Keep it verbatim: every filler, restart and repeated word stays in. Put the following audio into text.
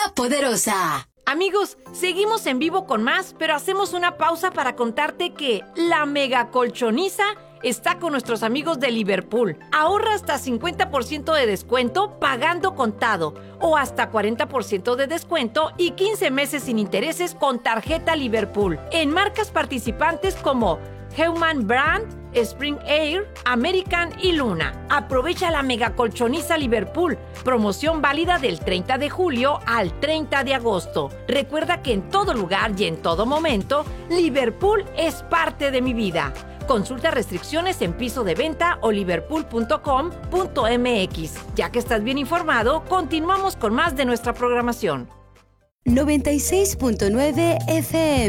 La Poderosa. Amigos, seguimos en vivo con más, pero hacemos una pausa para contarte que la Mega Colchoniza está con nuestros amigos de Liverpool. Ahorra hasta cincuenta por ciento de descuento pagando contado o hasta cuarenta por ciento de descuento y quince meses sin intereses con tarjeta Liverpool en marcas participantes como Heumann Brand, Spring Air, American y Luna. Aprovecha la Mega Colchoniza Liverpool. Promoción válida del treinta de julio al treinta de agosto. Recuerda que en todo lugar y en todo momento, Liverpool es parte de mi vida. Consulta restricciones en piso de venta o liverpool punto com punto m x. Ya que estás bien informado, continuamos con más de nuestra programación. noventa y seis punto nueve F M